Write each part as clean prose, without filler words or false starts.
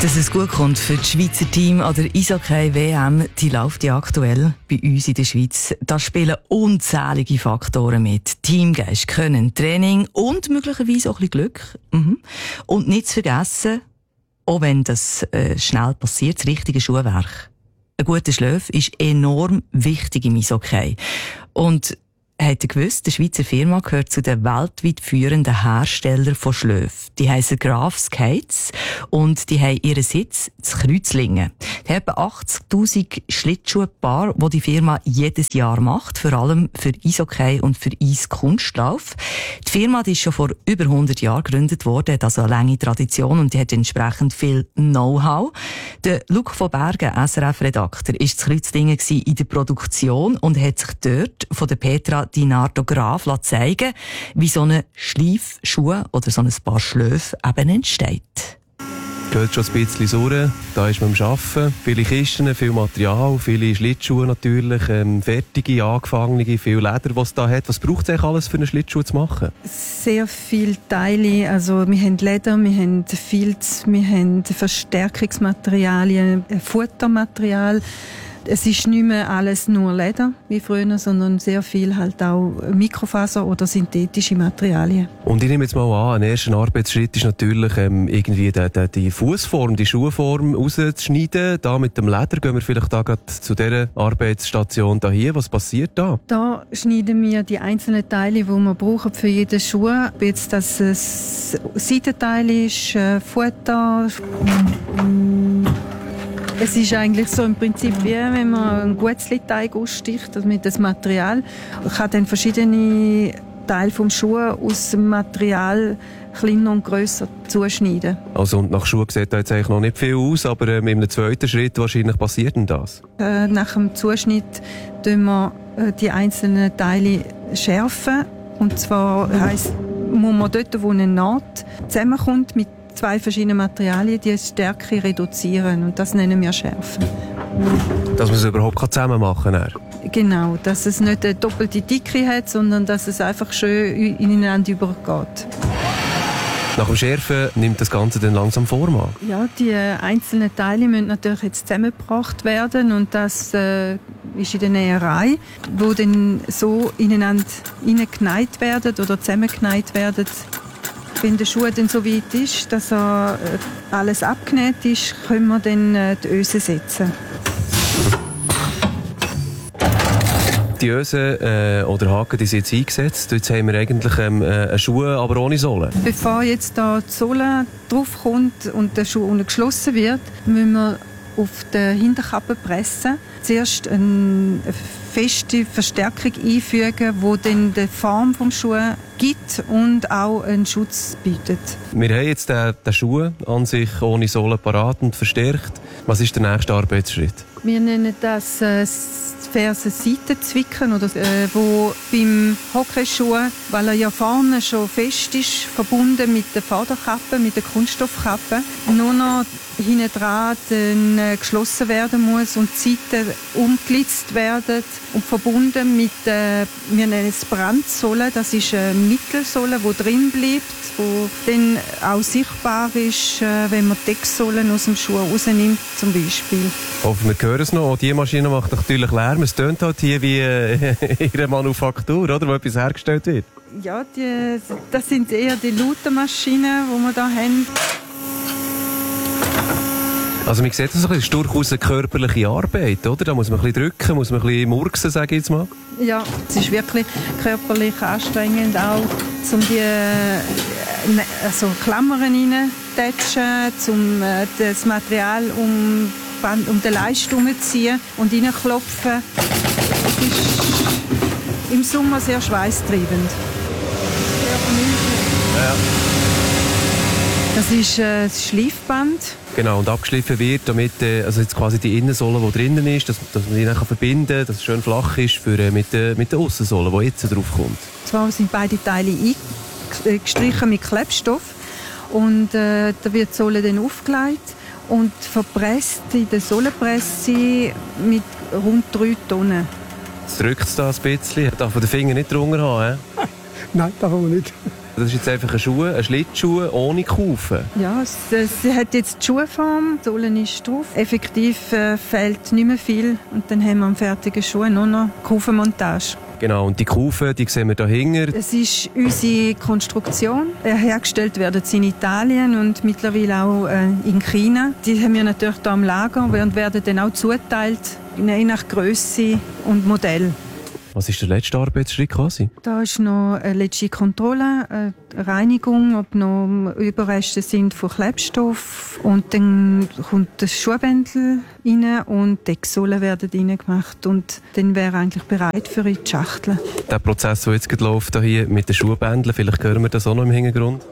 Dass es gut kommt für das Schweizer Team an der Eishockey-WM, die läuft ja aktuell bei uns in der Schweiz. Da spielen unzählige Faktoren mit. Teamgeist, Können, Training und möglicherweise auch ein bisschen Glück. Und nicht zu vergessen, auch wenn das schnell passiert, das richtige Schuhwerk. Ein guter Schlaf ist enorm wichtig im Eishockey. Und habt ihr gewusst, die Schweizer Firma gehört zu den weltweit führenden Herstellern von Schläfen. Die heissen Graf Skates und die haben ihren Sitz in Kreuzlingen. Die haben 80'000 Schlittschuhpaare, die Firma jedes Jahr macht, vor allem für Eishockey und für Eiskunstlauf. Die Firma die ist schon vor über 100 Jahren gegründet worden, hat also eine lange Tradition und die hat entsprechend viel Know-how. Der Luc von Bergen, SRF-Redakteur, war in Kreuzlingen in der Produktion und hat sich dort von der Petra Di Nardo Graf zeigen, wie so eine Schleifschuh oder so ein Paar Schläfe eben entsteht. Geht schon ein bisschen sauer. Da ist man am Arbeiten. Viele Kisten, viel Material, viele Schlittschuhe natürlich, fertige, angefangene, viel Leder, was es da hat. Was braucht es eigentlich alles für einen Schlittschuh zu machen? Sehr viele Teile. Also wir haben Leder, wir haben Filz, wir haben Verstärkungsmaterialien, Futtermaterial. Es ist nicht mehr alles nur Leder wie früher, sondern sehr viel halt auch Mikrofaser oder synthetische Materialien. Und ich nehme jetzt mal an, ein erster Arbeitsschritt ist natürlich irgendwie die Fußform, die Schuhform rauszuschneiden. Da mit dem Leder gehen wir vielleicht da gerade zu dieser Arbeitsstation da hier. Was passiert da? Da schneiden wir die einzelnen Teile, die wir brauchen für jeden Schuh. Ob jetzt das ein Seitenteil ist, Futter. Es ist eigentlich so im Prinzip wie wenn man einen Guetzli-Teig aussticht, also mit dem Material. Man kann dann verschiedene Teile vom Schuh aus dem Material kleiner und grösser zuschneiden. Also und nach Schuh sieht da jetzt eigentlich noch nicht viel aus, aber in einem zweiten Schritt wahrscheinlich passiert denn das? Nach dem Zuschnitt schärfen wir die einzelnen Teile schärfen. Und zwar heisst, muss man dort, wo eine Naht zusammenkommt mit zwei verschiedene Materialien, die Stärke reduzieren. Und das nennen wir Schärfen. Dass man es überhaupt zusammen machen kann? Genau, dass es nicht eine doppelte Dicke hat, sondern dass es einfach schön ineinander übergeht. Nach dem Schärfen nimmt das Ganze dann langsam Form an? Ja, die einzelnen Teile müssen natürlich jetzt zusammengebracht werden und das ist in der Näherei, wo dann so ineinander hineingenäht werden oder zusammengenäht werden. Wenn der Schuh dann so weit ist, dass alles abgenäht ist, können wir dann die Öse setzen. Die Öse oder Haken die sind jetzt eingesetzt. Jetzt haben wir eigentlich einen Schuh, aber ohne Sohle. Bevor jetzt da die Sohle draufkommt und der Schuh unten geschlossen wird, müssen wir auf der Hinterkappe pressen. Zuerst eine feste Verstärkung einfügen, die dann die Form des Schuhs gibt und auch einen Schutz bietet. Wir haben jetzt den Schuh an sich ohne Sohle parat und verstärkt. Was ist der nächste Arbeitsschritt? Wir nennen das Fersenseitenzwicken, oder wo beim Hockeyschuh, weil er ja vorne schon fest ist, verbunden mit der Vorderkappe, mit der Kunststoffkappe, nur noch hinten dran geschlossen werden muss und die Seiten umgelitzt werden und verbunden mit, wir nennen es Brandsohle, das ist eine Mittelsohle, die drin bleibt, die dann auch sichtbar ist, wenn man die Decksohlen aus dem Schuh rausnimmt, zum Beispiel. Hoffen wir hören es noch. Die Maschine macht natürlich Lärm. Es tönt halt hier wie ihre Manufaktur, oder, wo etwas hergestellt wird. Ja, das sind eher die lauten Maschinen, die wir hier haben. Also man sieht, das ist durchaus eine körperliche Arbeit, oder? Da muss man ein bisschen drücken, muss man ein bisschen murksen, sage ich jetzt mal. Ja, es ist wirklich körperlich anstrengend, auch um die Klammern reinzutatschen, um das Material um den Leist herumzuziehen und reinklopfen. Es ist im Sommer sehr schweißtreibend. Ja. Das ist das Schleifband. Genau, und abgeschliffen wird, damit also jetzt quasi die Innensohle, die drinnen ist, dass man die dann verbinden kann, dass es schön flach ist mit der Aussensohle, die jetzt drauf kommt. Zwar sind beide Teile gestrichen mit Klebstoff und da wird die Sohle dann aufgelegt und verpresst in der Sohlenpresse mit rund 3 Tonnen. Jetzt drückt es da ein bisschen. Darf man den Finger nicht drunter haben? Nein, darf man nicht. Das ist jetzt einfach ein Schlittschuh ohne Kufen. Ja, sie hat jetzt die Schuhform, die Sohle ist drauf. Effektiv fehlt nicht mehr viel und dann haben wir am fertigen Schuh nur noch Kufenmontage. Genau, und die Kufen, die sehen wir da hinten. Es ist unsere Konstruktion. Hergestellt werden sie in Italien und mittlerweile auch in China. Die haben wir natürlich hier am Lager und werden dann auch zuteilt, je nach Grösse und Modell. Was ist der letzte Arbeitsschritt quasi? Da ist noch eine letzte Kontrolle, eine Reinigung, ob noch Überreste sind von Klebstoff. Und dann kommt das Schuhbändel rein und die Decksohlen werden reingemacht. Und dann wäre eigentlich bereit für die Schachtel. Der Prozess, der jetzt läuft hier mit den Schuhbändeln, vielleicht hören wir das auch noch im Hintergrund.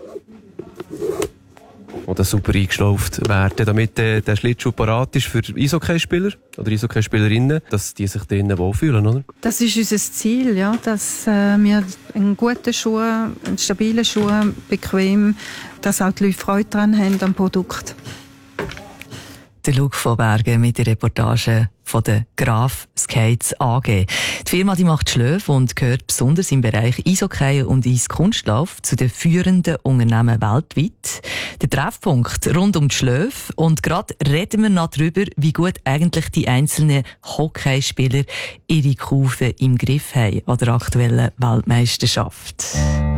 Oder super eingeschlauft werden, damit der Schlittschuh parat ist für Eishockeyspieler oder Eishockeyspielerinnen, dass die sich drinnen wohlfühlen, oder? Das ist unser Ziel, ja, dass wir einen guten Schuh, einen stabilen Schuh, bequem, dass auch die Leute Freude daran haben am Produkt. Der Luc von Bergen mit der Reportage von der Graf Skates AG. Die Firma die macht Schläfe und gehört besonders im Bereich Eishockey und Eiskunstlauf zu den führenden Unternehmen weltweit. Der Treffpunkt rund um die Schläfe. Und gerade reden wir noch darüber, wie gut eigentlich die einzelnen Hockeyspieler ihre Kufen im Griff haben an der aktuellen Weltmeisterschaft.